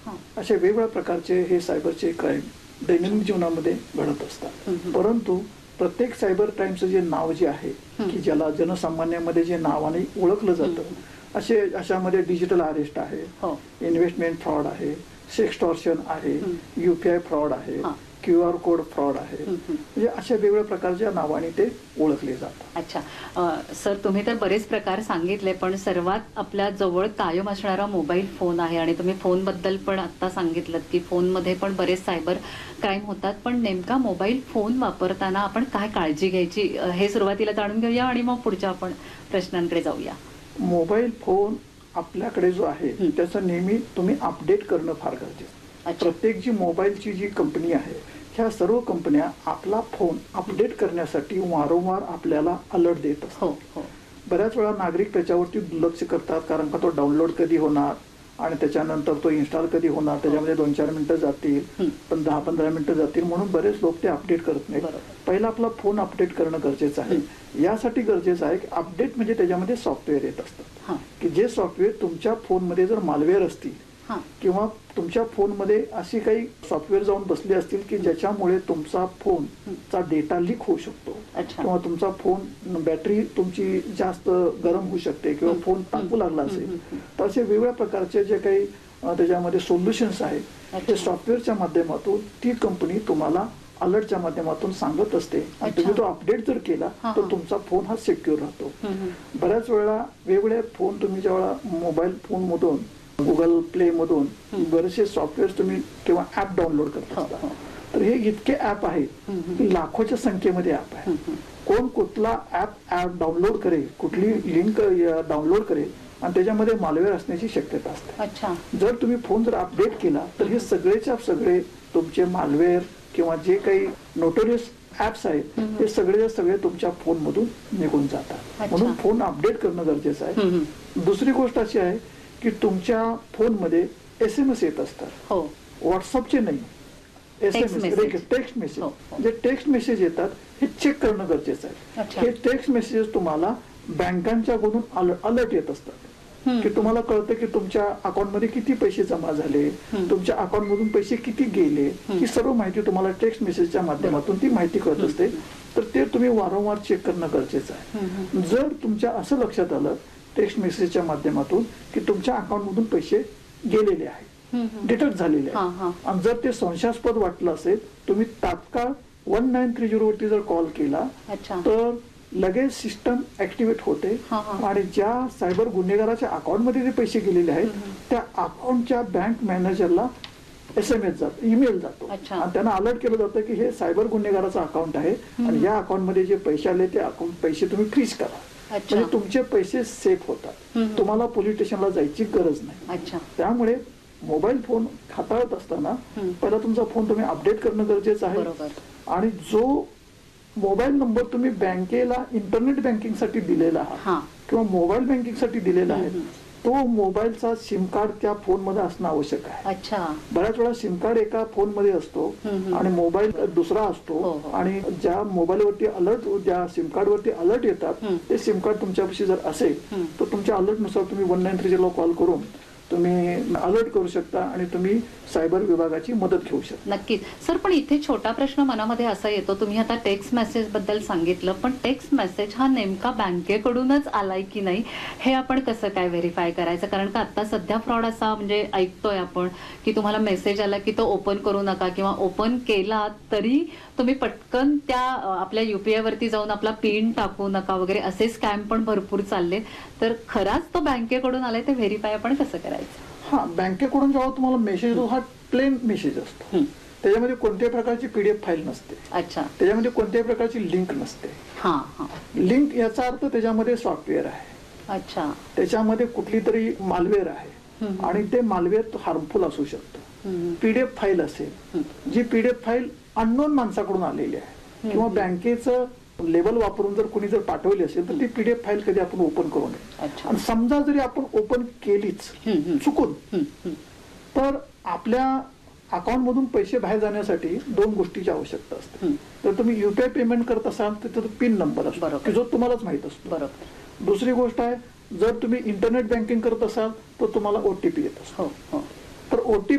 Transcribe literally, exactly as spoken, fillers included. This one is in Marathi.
अशा वेगवेगळ्या प्रकारचे हे सायबरचे क्राईम दैनंदिन जीवनामध्ये घडत असतात. परंतु प्रत्येक सायबर क्राईमचं जे नाव जे आहे की ज्याला जनसामान्यामध्ये जे नावाने ओळखलं जातं, असे अशामध्ये डिजिटल अरेस्ट आहे, इन्व्हेस्टमेंट फ्रॉड आहे, सेक्सटॉर्शन आहे, युपीआय फ्रॉड आहे, क्यू आर कोड फ्रॉड आहे, म्हणजे अशा वेगवेगळ्या प्रकारच्या नावाने ते ओळखले जातात. अच्छा सर, तुम्ही तर बरेच प्रकार सांगितले, पण सर्वात आपल्या जवळ कायम असणारा मोबाईल फोन आहे आणि तुम्ही फोन बद्दल पण आता सांगितलं की फोनमध्ये पण बरेच सायबर क्राईम होतात. पण नेमका मोबाईल फोन वापरताना आपण काय काळजी घ्यायची हे सुरुवातीला जाणून घेऊया आणि मग पुढच्या आपण प्रश्नांकडे जाऊया. मोबाईल फोन आपल्याकडे जो आहे त्याचं नेहमी तुम्ही अपडेट करणं फार गरजेचं. प्रत्येक जी मोबाईलची जी कंपनी आहे, ह्या सर्व कंपन्या आपला फोन अपडेट करण्यासाठी वारंवार आपल्याला अलर्ट देत असतात. बऱ्याच वेळा नागरिक त्याच्यावरती दुर्लक्ष करतात, कारण का तो डाउनलोड कधी होणार आणि त्याच्यानंतर तो इन्स्टॉल कधी होणार, त्याच्यामध्ये दोन चार मिनिटं जातील, पण दहा पंधरा मिनिटं जातील, म्हणून बरेच लोक ते अपडेट करत नाहीत. पहिला आपला फोन अपडेट करणं गरजेचं आहे. यासाठी गरजेचं आहे की अपडेट म्हणजे त्याच्यामध्ये सॉफ्टवेअर येत असतात की जे सॉफ्टवेअर तुमच्या फोनमध्ये जर मालवेअर असतील किंवा तुमच्या फोनमध्ये अशी काही सॉफ्टवेअर जाऊन बसले असतील की ज्याच्यामुळे तुमचा फोनचा डेटा लीक होऊ शकतो किंवा तुमचा फोन बॅटरी तुमची जास्त गरम होऊ शकते किंवा फोन तापू लागला असेल, तर असे वेगवेगळ्या प्रकारचे जे काही त्याच्यामध्ये सोल्युशन्स आहेत ते सॉफ्टवेअरच्या माध्यमातून ती कंपनी तुम्हाला अलर्टच्या माध्यमातून सांगत असते. तुम्ही तो अपडेट जर केला तर तुमचा फोन हा सिक्युअर राहतो. बऱ्याच वेळा वेगवेगळे फोन तुम्ही जेव्हा मोबाईल फोन मधून गुगल प्ले मधून बरेचसे सॉफ्टवेअर तुम्ही किंवा ऍप डाउनलोड करत असता, तर हे इतके ऍप आहेत की लाखोच्या संख्येमध्ये ऍप आहे. कोण कुठला ऍप ऍप डाउनलोड करेल, कुठली लिंक डाउनलोड करेल आणि त्याच्यामध्ये मालवेअर असण्याची शक्यता असते. जर तुम्ही फोन जर अपडेट केला तर हे सगळेच्या सगळे तुमचे मालवेअर किंवा जे काही नोटोरियस ऍप्स आहेत ते सगळे सगळे तुमच्या फोन मधून निघून जातात. म्हणून फोन अपडेट करणं गरजेचं आहे. दुसरी गोष्ट अशी आहे की तुमच्या फोनमध्ये एस एम एस येत असतात, व्हॉट्सअपचे नाही, S M S text message. जे टेक्स्ट मेसेज येतात हे चेक करणं गरजेचं आहे. हे टेक्स्ट मेसेजेस तुम्हाला बँकांच्या कडून अलर्ट येत असतात की तुम्हाला कळतं की तुमच्या अकाउंटमध्ये किती पैसे जमा झाले, तुमच्या अकाउंट मधून पैसे किती गेले, ही सर्व माहिती तुम्हाला टेक्स्ट मेसेजच्या माध्यमातून ती माहिती कळत असते. तर ते तुम्ही वारंवार चेक करणं गरजेचं आहे. जर तुमच्या असं लक्षात आलं टेक्स्ट मेसेजच्या माध्यमातून की तुमच्या अकाउंट मधून पैसे गेलेले आहेत, डिटेक्ट झालेले आहेत, आणि जर ते संशयास्पद वाटलं असेल, तुम्ही तात्काळ वन नाईन थ्री झिरो वरती जर कॉल केला तर लगेच सिस्टम ऍक्टिव्हेट होते आणि ज्या सायबर गुन्हेगाराच्या अकाउंट मध्ये जे पैसे गेलेले आहेत त्या अकाउंटच्या बँक मॅनेजरला एस एम एस जातो, ईमेल जातो आणि त्यांना अलर्ट केलं जातं की हे सायबर गुन्हेगाराचं अकाउंट आहे आणि या अकाउंट मध्ये जे पैसे आले ते अकाउंट पैसे तुम्ही फ्रीज करा. म्हणजे तुमचे पैसे सेफ होतात, तुम्हाला पोलीस स्टेशनला जायची गरज नाही. त्यामुळे मोबाईल फोन हाताळत असताना पहिला तुमचा फोन तुम्ही अपडेट करणं गरजेचं आहे. आणि जो मोबाईल नंबर तुम्ही बँकेला इंटरनेट बँकिंग साठी दिलेला आहात किंवा मोबाईल बँकिंग साठी दिलेला आहे तो मोबाईलचा सिम कार्ड त्या फोन मध्ये असणं आवश्यक आहे. बऱ्याच वेळा सिम कार्ड एका फोन मध्ये असतो आणि मोबाईल दुसरा असतो आणि ज्या मोबाईल वरती अलर्ट ज्या सिम कार्ड वरती अलर्ट येतात ते सिम कार्ड तुमच्यापाशी जर असेल तर तुमच्या अलर्ट नुसार तुम्ही one nine three zero call करून तुम्ही अलर्ट करू शकता आणि तुम्ही सायबर विभागाची मदत घेऊ शकता. नक्कीच सर, पण इथे छोटा प्रश्न मनामध्ये असा येतो, तुम्ही आता टेक्स्ट मेसेज बद्दल सांगितलं, पण टेक्स्ट मेसेज हा नेमका बँकेकडूनच आलाय की नाही हे आपण कसं काय व्हेरीफाय करायचं? कारण का आता सध्या फ्रॉड असा म्हणजे ऐकतोय आपण की तुम्हाला मेसेज आला की तो ओपन करू नका किंवा ओपन केला तरी तुम्ही पटकन त्या आपल्या युपीआय वरती जाऊन आपला पिन टाकू नका वगैरे असे स्कॅम पण भरपूर चालले. तर खराच तो बँकेकडून आलाय ते व्हेरीफाय आपण कसं करायचं? हा, बँकेकडून जेव्हा तुम्हाला मेसेज येतो हा प्लेन मेसेज असतो, त्याच्यामध्ये कोणत्याही प्रकारची पीडीएफ फाईल नसते. अच्छा. त्याच्यामध्ये कोणत्याही प्रकारची लिंक नसते. हा हा लिंक याचा अर्थ त्याच्यामध्ये सॉफ्टवेअर आहे. अच्छा. त्याच्यामध्ये कुठली तरी मालवेअर आहे आणि ते मालवेअर हार्मफुल असू शकतं. पीडीएफ फाईल असेल, जी पीडीएफ फाईल अननोन माणसाकडून आलेली आहे किंवा बँकेचं लेबल वापरून जर कोणी जर पाठवली असेल तर ती पीडीएफ फाईल कधी आपण ओपन करू नये. आणि समजा जरी आपण ओपन केलीच चुकून तर आपल्या अकाउंट मधून पैसे बाहेर जाण्यासाठी दोन गोष्टीची आवश्यकता असते. तर तुम्ही युपीआय पेमेंट करत असाल तर त्याचा पिन नंबर असतो जो तुम्हालाच माहित असतो. दुसरी गोष्ट आहे, जर तुम्ही इंटरनेट बँकिंग करत असाल तर तुम्हाला ओटीपी येत असतो. तर ओटीपी